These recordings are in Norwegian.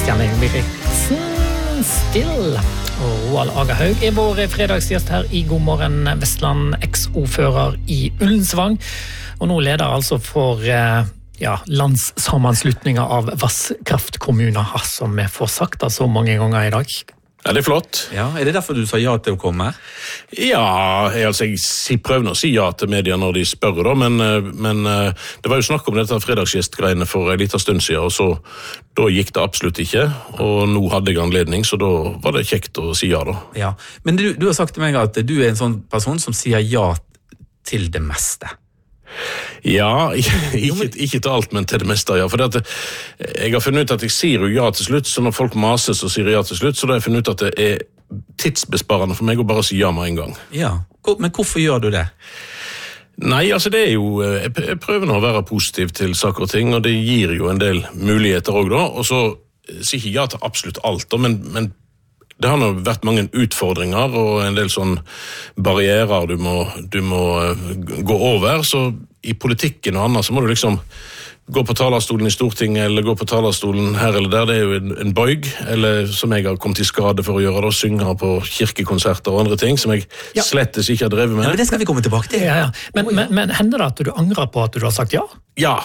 Kristian Ingebrigtsen Still. Og Roald Agahaug vår fredagsgjest her i God morgen Vestland, eks-ordfører i Ullensvang. Og nå leder altså for landssammenslutninger av vasskraftkommuner, som vi får sagt så mange ganger i dag. Ja, det flott. Ja, det derfor du sa ja til å komme? Ja, jeg prøver å si ja til media når de spør, da, men det var jo snakk om dette fredagsgjestgreiene for en liten stund siden, og så da gikk det absolutt ikke, og nå hadde jeg anledning, så da var det kjekt å si ja da. Ja, men du har sagt til meg at du en sånn person som sier ja til det meste. Ja, ikke til alt, men til det meste, ja. For jeg har funnet ut at jeg sier jo ja til slutt, så når folk maser så sier jeg ja til slutt, så da har jeg funnet ut at det tidsbesparende for meg å bare si ja med en gang. Ja, men hvorfor gjør du det? Nei, altså det jo, jeg prøver nå å være positiv til saker og ting, og det gir jo en del muligheter også da, og så sier jeg ja til absolutt alt da, men det har nå vært mange utfordringer og en del sånn barrierer du må gå over, så i politikken og annet så må du liksom gå på talerstolen i Stortinget eller gå på talerstolen her eller der, det jo en bøyg, eller som jeg har kommet i skade for å gjøre da, synge på kirkekonserter og andre ting, som jeg slettes ikke har drevet med. Ja, men det skal vi komme tilbake til. Ja. Men hender det at du angrer på at du har sagt ja? Ja.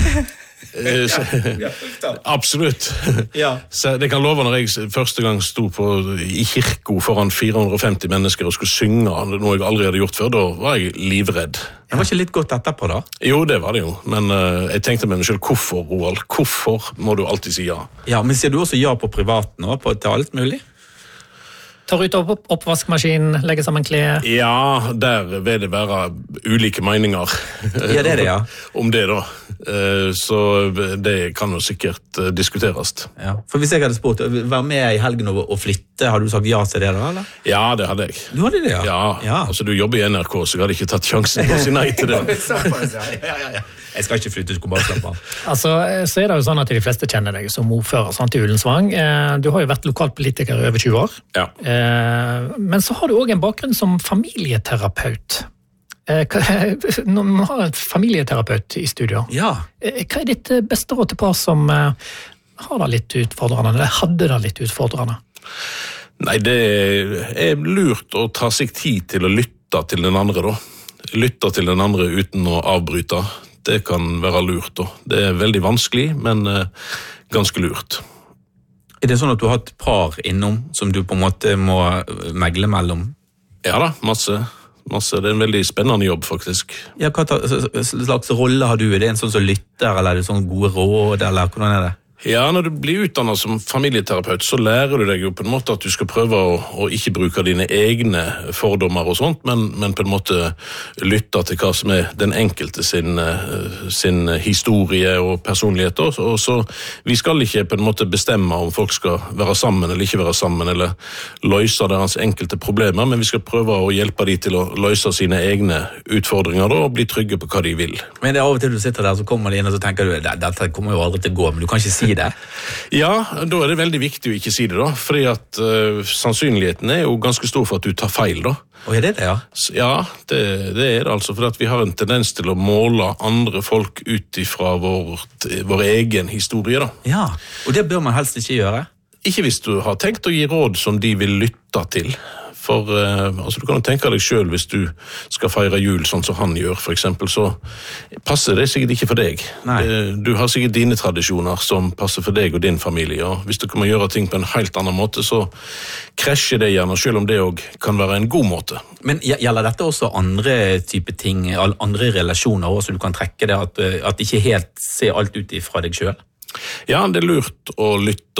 Absolutt. Ja. Så det kan love når jeg første gang sto i kirko foran 450 mennesker og skulle synge noe jeg aldri hadde gjort før, da var jeg livredd. Det var ikke litt godt etterpå da? Jo, det var det jo, men jeg tenkte med meg selv, hvorfor, Roald? Hvorfor må du alltid si ja? Ja, men sier du også ja på privaten og til alt mulig? Tar ut oppvaskmaskin, legger sammen klær. Ja, der vil det være ulike meninger. Ja, det, ja. Om det da. Så det kan jo sikkert diskuteres. Ja, for hvis jeg hadde spurt, være med i helgen og flytte, har du sagt ja til det da, eller? Ja, det hadde jeg. Du hadde det, ja? Ja. Altså du jobber i NRK, så jeg hadde ikke tatt sjansen på å si nei til det. Ja. Jeg skal ikke flytte, du skal bare slappe av. Altså, så det jo sånn at de fleste kjenner deg som ordfører, sant, i Ullensvang. Du har jo vært lokalpolitiker i over 20 år. Ja. Men så har du også en bakgrunn som familieterapeut. Når man har en familieterapeut i studio, Ja. Hva ditt beste råd til par som har det litt utfordrende, eller hadde det litt utfordrende? Nei, det lurt å ta seg tid til å lytte til den andre da. Lytte til den andre uten å avbryte. Det kan være lurt da. Det veldig vanskelig, men ganske lurt. Det sånn at du har et par innom som du på en måte må megle mellom? Ja da, masse. Det en veldig spennende jobb faktisk. Ja, hva slags rolle har du? Er det en sånn som lytter, eller er det sånn gode råd, eller hvordan det? Ja, når du blir utdannet som familieterapeut, så lærer du deg jo på en måte at du skal prøve å ikke bruke dine egne fordommer og sånt, men på en måte lytte til hva som den enkelte sin historie og personlighet. Og så vi skal ikke på en måte bestemme om folk skal være sammen eller ikke være sammen, eller løse deres enkelte problemer, men vi skal prøve å hjelpe de til å løse sine egne utfordringer da, og bli trygge på hva de vil. Men det av og til du sitter der, så kommer de inn og så tenker du, dette kommer jo aldri til å gå, men du kan ikke si det. Ja, da det veldig viktig å ikke si det da, fordi at sannsynligheten jo ganske stor for at du tar feil da. Og det, ja? Ja, det det altså, for at vi har en tendens til å måle andre folk ut ifra vår egen historie da. Ja, og det bør man helst ikke gjøre. Ikke hvis du har tenkt å gi råd som de vil lytte til. For altså, du kan jo tenke deg selv hvis du skal feire jul sånn som han gjør, for eksempel, så passer det sikkert ikke for deg. Nei. Du har sikkert dine tradisjoner som passer for deg og din familie, og hvis du kan gjøre ting på en helt annen måte, så krasjer det gjerne, selv om det også kan være en god måte. Men gjelder dette også andre type ting, andre relasjoner også, du kan trekke det, at ikke helt se alt ut fra deg selv? Ja, det lurt å lytte.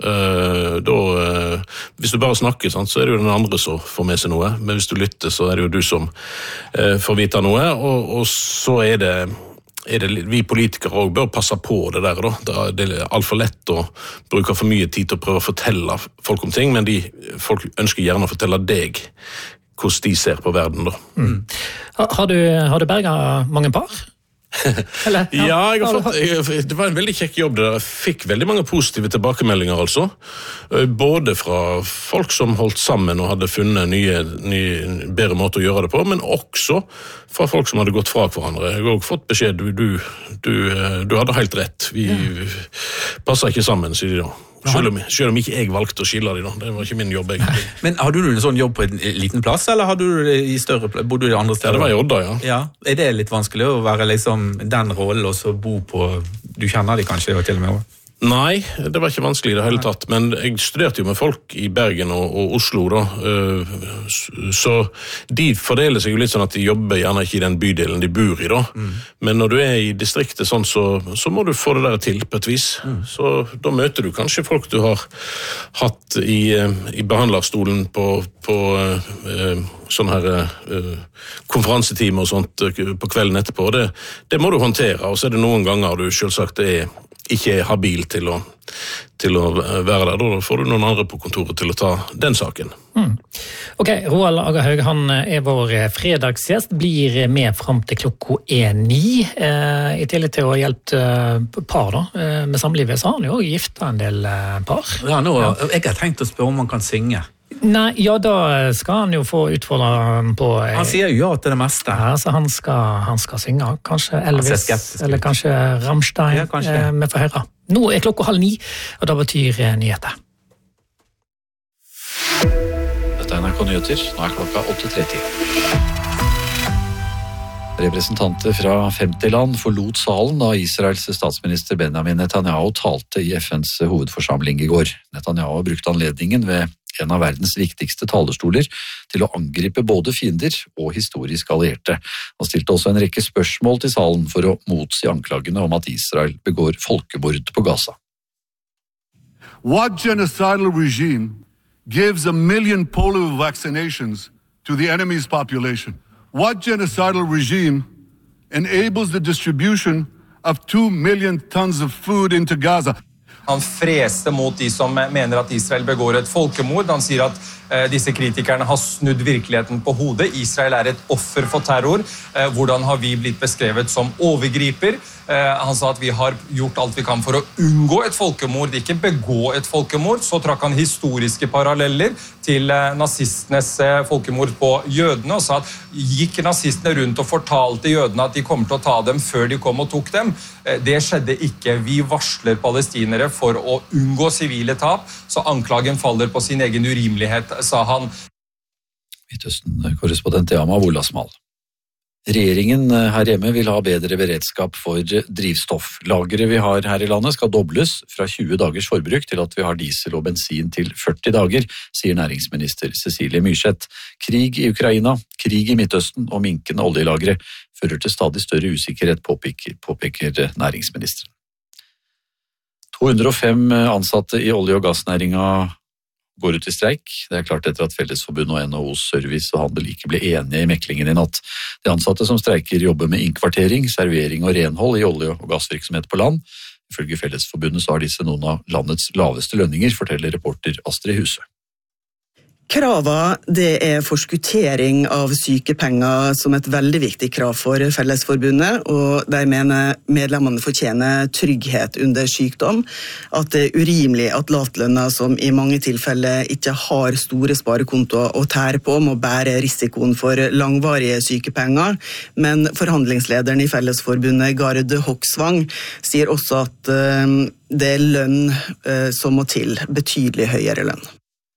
Hvis du bare snakker, så det jo den andre som får med seg noe. Men hvis du lytter, så det jo du som får vite noe. Og så det vi politikere også bør passe på det der. Det alt for lett å bruke for mye tid til å prøve å fortelle folk om ting, men folk ønsker gjerne å fortelle deg hvordan de ser på verden. Da. Mm. Har du berget mange par? Eller, ja, det var en veldig kjekk jobb der. Jeg fikk veldig mange positive tilbakemeldinger altså. Både fra folk som holdt sammen og hadde funnet nye bedre måter å gjøre det på, men også fra folk som hadde gått fra hverandre. Jeg har også fått beskjed, du hadde helt rett. passer ikke sammen, sier de da. Selv om ikke jeg valgte å skille de da. Det var ikke min jobb, egentlig. Men har du en sånn jobb på en liten plass, eller har du det i større plass? Bodde du i andre steder? Ja, det var i Odda, ja. Ja. Er det litt vanskelig å være liksom den rollen og så bo på... Du kjenner de kanskje til og med også? Nei, det var ikke vanskelig i det hele tatt, men jeg studerte jo med folk i Bergen og Oslo da, så de fordeler seg jo litt sånn at de jobber gjerne ikke i den bydelen de bor i da, men når du er i distriktet sånn, så må du få det der til på et vis, så da møter du kanskje folk du har hatt i behandlerstolen på sånn her konferansetime og sånt på kvelden etterpå, det må du håndtere, og så er det noen ganger du selvsagt ikke er habil til å være der, da får du noen andre på kontoret til å ta den saken. Ok, Roald Agahaug, han er vår fredagsgjest, blir med frem til klokka 9, i tillegg til å hjelpe par da, med samlivet, så har han jo også giftet en del par. Ja, jeg har tenkt å spørre om han kan synge. Nei, ja, da skal han jo få utfordre på... Han sier jo ja til det meste. Ja, så han skal synge. Kanskje Elvis, eller kanskje Rammstein. Ja, kanskje. Vi får høre. Nå er klokka 8:30, og da betyr nyheter. Dette er NRK Nyheter. Nå er klokka 8:30. Representanter fra 50 land forlot salen da Israels statsminister Benjamin Netanyahu talte i FNs hovedforsamling i går. Netanyahu brukte anledningen ved en av verdens viktigste talerstoler til å angripe både fiender og historisk allierte. Han stilte også en rekke spørsmål til salen for å motsi anklagene om at Israel begår folkemord på Gaza. What genocidal regime gives 1 million polio vaccinations to the enemy's population? What genocidal regime enables the distribution of 2 million tons of food into Gaza? Han freste mot de som mener at Israel begår et folkemord. Han sier at disse kritikerne har snudd virkeligheten på hodet. Israel er et offer for terror. Hvordan har vi blitt beskrevet som overgriper? Han sa at vi har gjort alt vi kan for å unngå et folkemord, ikke begå et folkemord. Så trakk han historiske paralleller til nazistenes folkemord på jødene, og sa at gikk nazistene rundt og fortalte jødene at de kommer til å ta dem før de kom og tok dem. Det skjedde ikke. Vi varsler palestinere for å unngå sivile tap, så anklagen faller på sin egen urimelighet, sa han. Midtøsten-korrespondent Yama Wolasmal. Regjeringen her hjemme vil ha bedre beredskap for drivstoff. Lageret vi har her i landet skal dobles fra 20 dagers forbruk til at vi har diesel og bensin til 40 dager, sier næringsminister Cecilie Myrseth. Krig i Ukraina, krig i Midtøsten og minkende oljelagre fører til stadig større usikkerhet, påpeker næringsministeren. 205 ansatte i olje- og gassnæringa går ut i streik. Det er klart etter at Fellesforbundet og NHOs service og handel ikke ble enige i meklingen i natt. De ansatte som streiker jobber med innkvartering, servering og renhold i olje- og gassvirksomhet på land. Ifølge Fellesforbundet så har disse noen av landets laveste lønninger, forteller reporter Astrid Huse. Krava, det er forskuttering av sykepenger som et veldig viktig krav for Fellesforbundet, og de mener medlemmene fortjener trygghet under sykdom, at det er urimelig at lavtlønna som i mange tilfeller ikke har store sparekontoer å tære på, må bære risikoen for langvarige sykepenger, men forhandlingslederen i Fellesforbundet, Gard Hoksvang, sier også at det er lønn som må til, betydelig høyere lønn.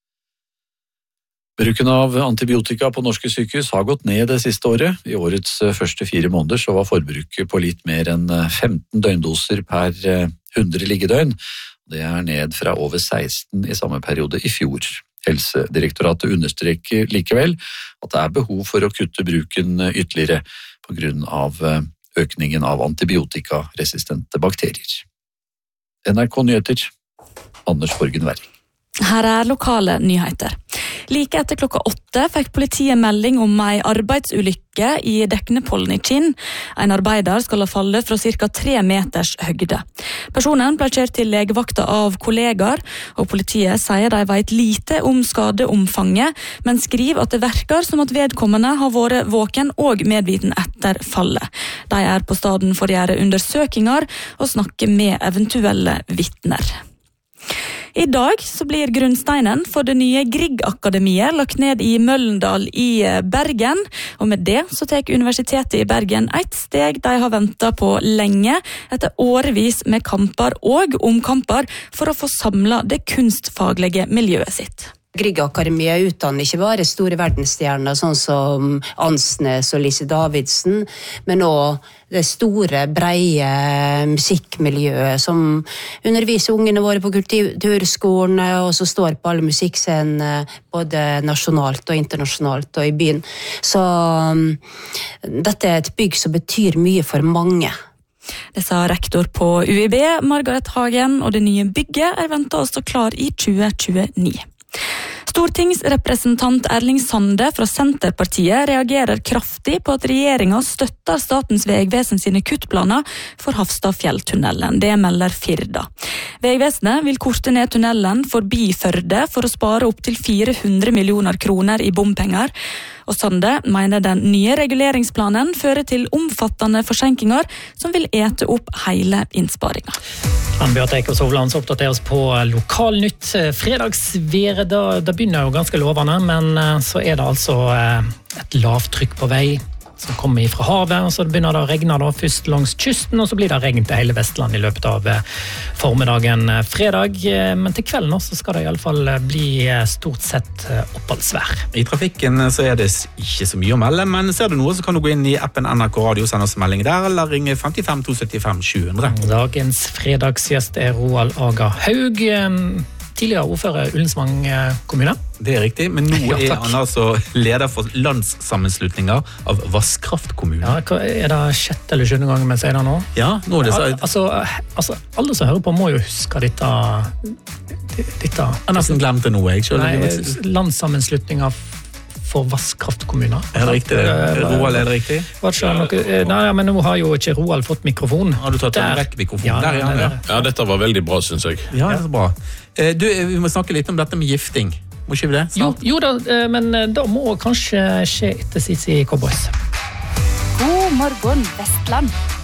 Bruken av antibiotika på norske sykehus har gått ned det siste året. I årets første 4 måneder så var forbruket på litt mer enn 15 døgndoser per 100 liggedøgn. Det er ned fra over 16 i samme periode i fjor. Helsedirektoratet understreker likevel at det er behov for å kutte bruken ytterligere på grunn av økningen av antibiotikaresistente bakterier. NRK Nyheter, Anders Borgen Werring. Her er lokale nyheter. Like etter klokka 8 fikk politiet melding om en arbeidsulykke i Deknepollen i Kinn. En arbeider skal ha fallet fra ca. 3 meters høgde. Personen ble kjørt til legevakta av kollegaer, og politiet sier de vet lite om skadeomfanget, men skriver at det virker som at vedkommende har vært våken og medviten etter fallet. De er på stedet for å gjøre undersøkinger og snakke med eventuelle vitner. I dag så blir grunnsteinen for det nye Grieg-akademiet lagt ned i Møllendal i Bergen, og med det så tar Universitetet i Bergen et steg de har ventet på lenge, etter årevis med kamper og omkamper for å få samlet det kunstfaglige miljøet sitt. Grieg-akademiet utdanner ikke bare store verdensstjerner, sånn som Ansnes og Lise Davidsen, men også det store, breie musikkmiljøet som underviser ungene våre på kulturskolen, og så står på alle musikkscener, både nasjonalt og internasjonalt og i byen. Så dette er et bygg som betyr mye for mange. Det sa rektor på UiB, Margaret Hagen, og det nye bygget er ventet å stå klar i 2029. Stortingsrepresentant Erling Sande fra Senterpartiet reagerer kraftig på at regjeringen støtter Statens vegvesen sine kuttplaner for Hafstadfjelltunnelen. Det melder Firda. Vegvesenet vil korte ned tunnelen forbi Førde for å spare opp til 400 millioner kroner i bompenger. Og Sande mener den nye reguleringsplanen fører til omfattende forsinkelser som vil ete opp hele innsparingen. Ann-Beate Eikås Hovland oppdaterer oss på Lokalnytt. Fredagsværet, det begynner jo ganske lovende, men så er det altså et lavtrykk på vei som kommer fra havet, og så begynner det å regne da, først langs kysten, og så blir det regn til hele Vestland i løpet av formiddagen fredag, men til kvelden også skal det i alle fall bli stort sett oppholdsvær. I trafikken så er det ikke så mye å melde, men ser du noe så kan du gå inn i appen NRK Radio og sende oss melding der, eller ringe 55 275 700. Dagens fredagsgjest er Roald Aga Haug, tidligere ordfører Ullensvang kommune. Det er riktig, men nå er han altså leder for landssammenslutninger av Vasskraftkommuner. Ja, er det 6. eller 7. gang vi sier det nå? Ja, nå er det så... Altså, alle som hører på må jo huske dette. Jeg har nesten glemt det nå, jeg. Nei, landssammenslutninger for Vasskraftkommuner. Er det riktig det? Roald, er det riktig? Nei, men nå har jo ikke Roald fått mikrofon. Har du tatt en vekk mikrofon? Ja, dette var veldig bra, synes jeg. Ja, det er bra. Vi må snakke litt om dette med gifting. Må ikke vi det? Jo da, men da må kanskje skje etter Sisi Cowboys. God morgen, Vestland.